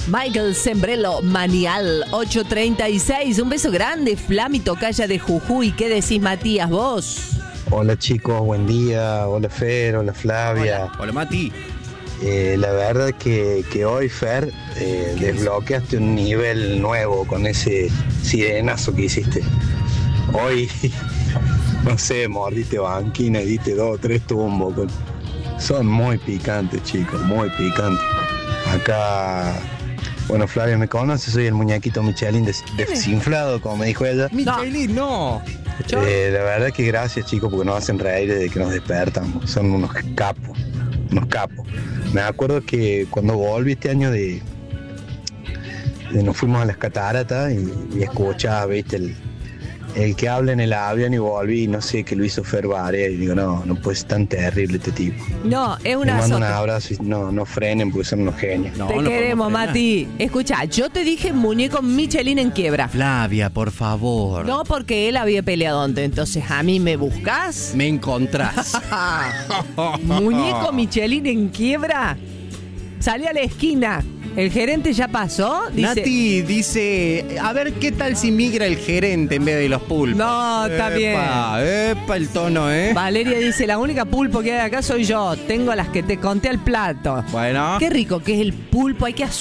Michael Sembrelo, Manial, 8:36. Un beso grande, Flami Tocaya de Jujuy. ¿Qué decís, Matías, vos? Hola chicos, buen día. Hola Fer, hola Flavia. Hola Mati. La verdad que hoy, Fer, desbloqueaste un nivel nuevo con ese sirenazo que hiciste. Hoy, no sé, mordiste banquina y diste 2 o 3 tumbos. Son muy picantes, chicos, muy picantes. Acá, bueno, Flavia me conoce, soy el muñequito Michelin desinflado, como me dijo ella. Michelin, no. La verdad que gracias, chicos, porque nos hacen reír desde que nos despertamos. Son unos capos. Me acuerdo que cuando volví este año nos fuimos a las cataratas y escuchaba, viste, el que habla en el avión y volví, no sé, que lo hizo Fer Barea, y digo, no puede ser tan terrible este tipo. No, es Les una mando un azota. abrazo y no frenen porque son unos genios. No, Te no queremos, podemos frenar. Mati. Escucha, yo te dije muñeco Michelin en quiebra. Flavia, por favor. No porque él había peleado antes, entonces a mí me buscas. Me encontrás. Muñeco Michelin en quiebra. Salí a la esquina. El gerente ya pasó. Dice, Nati dice, a ver qué tal si migra el gerente en vez de los pulpos. No, está bien. Epa el tono, Valeria dice, la única pulpo que hay acá soy yo. Tengo las que te conté al plato. Bueno. Qué rico que es el pulpo. Hay que